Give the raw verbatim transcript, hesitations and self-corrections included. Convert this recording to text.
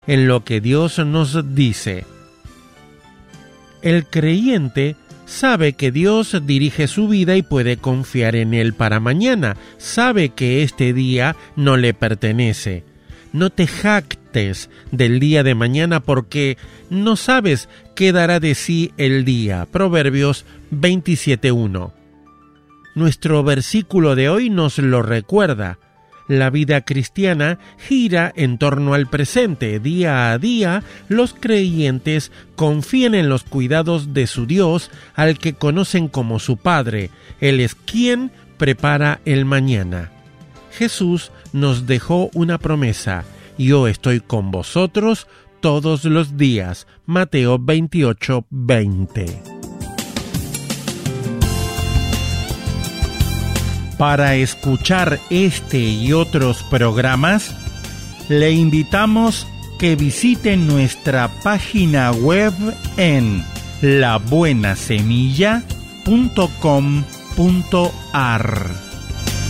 en lo que Dios nos dice. El creyente sabe que Dios dirige su vida y puede confiar en Él para mañana. Sabe que este día no le pertenece. No te jactes del día de mañana porque no sabes qué dará de sí el día. Proverbios veintisiete uno. Nuestro versículo de hoy nos lo recuerda. La vida cristiana gira en torno al presente. Día a día, los creyentes confían en los cuidados de su Dios, al que conocen como su Padre. Él es quien prepara el mañana. Jesús nos dejó una promesa: yo estoy con vosotros todos los días. Mateo veintiocho veinte. Para escuchar este y otros programas, le invitamos que visite nuestra página web en la buena semilla punto com punto a r.